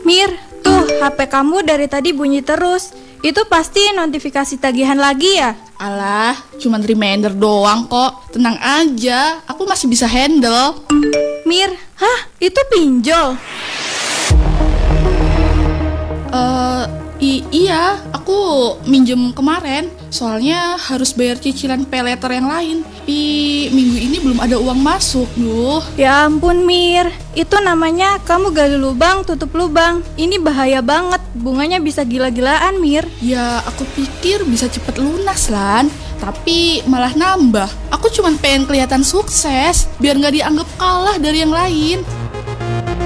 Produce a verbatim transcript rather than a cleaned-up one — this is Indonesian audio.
Mir, tuh H P kamu dari tadi bunyi terus. Itu pasti notifikasi tagihan lagi ya? Alah, cuman reminder doang kok. Tenang aja, aku masih bisa handle. Mir, hah? Itu pinjol? Eh, i- iya, aku minjem kemarin. Soalnya harus bayar cicilan paylater yang lain. Tapi minggu ini belum ada uang masuk, duh. Ya ampun Mir, itu namanya kamu gali lubang tutup lubang. Ini bahaya banget, bunganya bisa gila-gilaan Mir. Ya, aku pikir bisa cepet lunas, Lan. Tapi malah nambah. Aku cuman pengen kelihatan sukses, biar gak dianggap kalah dari yang lain.